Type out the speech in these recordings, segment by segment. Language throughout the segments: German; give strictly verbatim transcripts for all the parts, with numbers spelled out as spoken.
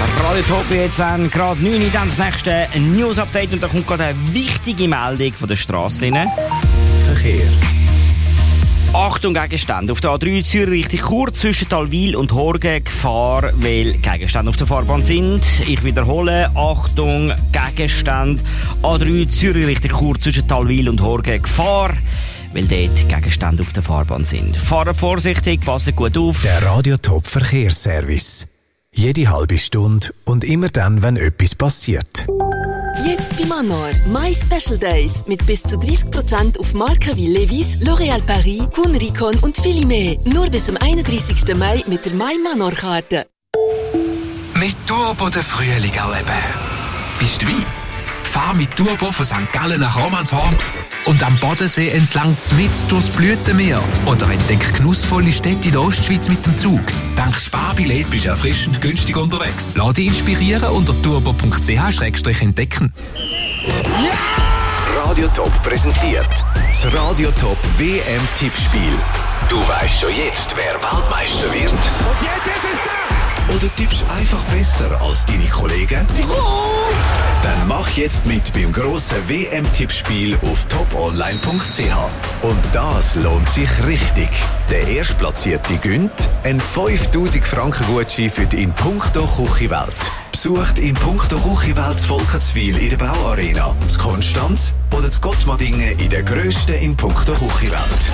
Radio Top jetzt an, gerade neun Uhr, dann das nächste News-Update und da kommt gerade eine wichtige Meldung von der Straße rein. Verkehr. Achtung, Gegenstände. Auf der A drei Zürich Richtung Chur zwischen Talwil und Horgen Gefahr, weil Gegenstände auf der Fahrbahn sind. Ich wiederhole, Achtung, Gegenstände. A drei Zürich Richtung Chur zwischen Talwil und Horgen Gefahr, weil dort Gegenstände auf der Fahrbahn sind. Fahrt vorsichtig, passt gut auf. Der Radio Top Verkehrsservice. Jede halbe Stunde und immer dann, wenn etwas passiert. Jetzt bei Manor. My Special Days mit bis zu dreißig Prozent auf Marken wie Levi's, L'Oréal Paris, Kunricon und viele mehr. Nur bis zum einunddreissigsten Mai mit der My Manor Karte. Mit Turbo den Frühling erleben. Bist du dabei? Fahr mit Turbo von Sankt Gallen nach Romanshorn und am Bodensee entlang mitten durchs Blütenmeer. Oder entdeck genussvolle Städte in der Ostschweiz mit dem Zug. Dank Sparbillett bist du erfrischend günstig unterwegs. Lass dich inspirieren unter turbo punkt c h schrägstrich entdecken. Yeah! Radio Top präsentiert das Radio Top W M-Tippspiel. Du weißt schon jetzt, wer Weltmeister wird? Und jetzt ist es da! Oder tippst einfach besser als deine Kollegen? Dann mach jetzt mit beim grossen W M-Tippspiel auf top online punkt c h. Und das lohnt sich richtig. Der Erstplatzierte gönnt einen fünftausend Franken Gutschein für die in Punkto Küchenwelt. Besucht in Punkto Küchenwelt das Volkenswil in der Bauarena, das Konstanz oder das Gottmadingen in der grössten in Punkto Küchenwelt.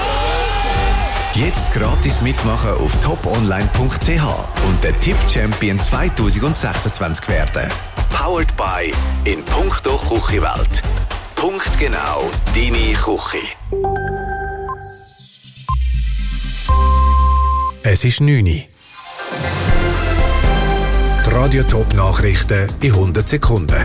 Jetzt gratis mitmachen auf top online punkt c h und der Tipp-Champion zwanzig sechsundzwanzig werden. Powered by in Punkto Küchenwelt. Punkt genau deine Küche. Es ist neun Uhr. Die Radio Top Nachrichten in hundert Sekunden.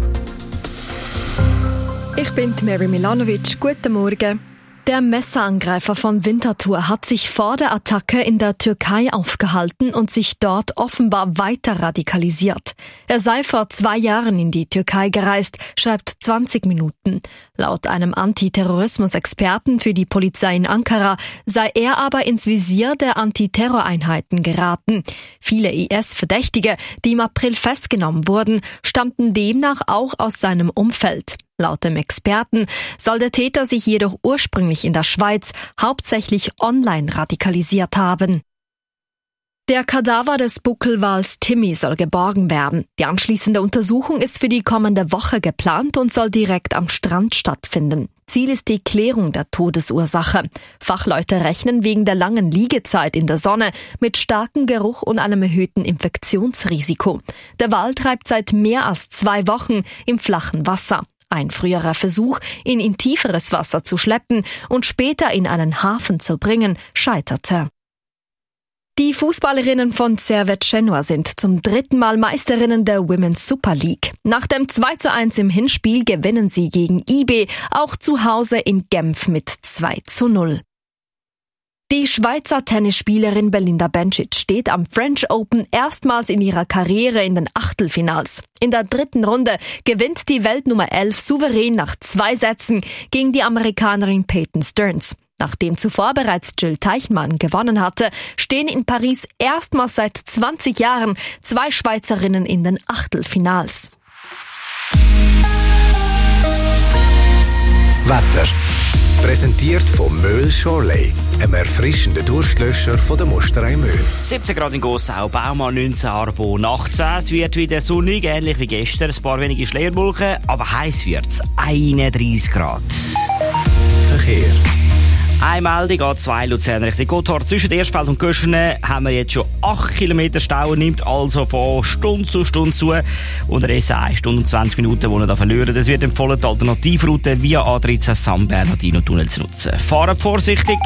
Ich bin Mary Milanovic. Guten Morgen. Der Messerangreifer von Winterthur hat sich vor der Attacke in der Türkei aufgehalten und sich dort offenbar weiter radikalisiert. Er sei vor zwei Jahren in die Türkei gereist, schreibt zwanzig Minuten. Laut einem Antiterrorismus-Experten für die Polizei in Ankara sei er aber ins Visier der Antiterroreinheiten geraten. Viele I S-Verdächtige, die im April festgenommen wurden, stammten demnach auch aus seinem Umfeld. Laut dem Experten soll der Täter sich jedoch ursprünglich in der Schweiz hauptsächlich online radikalisiert haben. Der Kadaver des Buckelwals Timmy soll geborgen werden. Die anschließende Untersuchung ist für die kommende Woche geplant und soll direkt am Strand stattfinden. Ziel ist die Klärung der Todesursache. Fachleute rechnen wegen der langen Liegezeit in der Sonne mit starkem Geruch und einem erhöhten Infektionsrisiko. Der Wal treibt seit mehr als zwei Wochen im flachen Wasser. Ein früherer Versuch, ihn in tieferes Wasser zu schleppen und später in einen Hafen zu bringen, scheiterte. Die Fußballerinnen von Servette Genua sind zum dritten Mal Meisterinnen der Women's Super League. Nach dem zwei zu eins im Hinspiel gewinnen sie gegen I B, auch zu Hause in Genf mit zwei zu null. Die Schweizer Tennisspielerin Belinda Bencic steht am French Open erstmals in ihrer Karriere in den Achtelfinals. In der dritten Runde gewinnt die Weltnummer elf souverän nach zwei Sätzen gegen die Amerikanerin Peyton Stearns. Nachdem zuvor bereits Jill Teichmann gewonnen hatte, stehen in Paris erstmals seit zwanzig Jahren zwei Schweizerinnen in den Achtelfinals. Wetter. Präsentiert von Möhl Shorley, einem erfrischenden Durstlöscher von der Musterei Möhl. siebzehn Grad in Gossau, Baumann neunzehn, Arbon achtzehn. Es wird wieder sonnig, ähnlich wie gestern. Ein paar wenige Schleierwolken, aber heiß wird's. einunddreissig Grad. Verkehr. Eine Meldung A zwei Luzern Richtung Gotthard. Zwischen Erstfeld und Göschene haben wir jetzt schon acht Kilometer Stau. Nimmt also von Stunde zu Stunde zu. Unterdessen eine Stunde und zwanzig Minuten, die wir da verlieren. Es wird empfohlen, die Alternativroute via A dreizehn San Bernardino Tunnel zu nutzen. Fahrt vorsichtig.